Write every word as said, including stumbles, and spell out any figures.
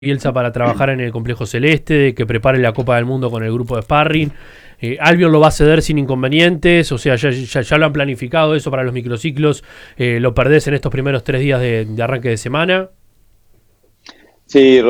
Bielsa para trabajar en el complejo celeste, de que prepare la Copa del Mundo con el grupo de sparring. Eh, Albion lo va a ceder sin inconvenientes, o sea, ya, ya, ya lo han planificado eso para los microciclos. Eh, lo perdés en estos primeros tres días de, de arranque de semana. Sí,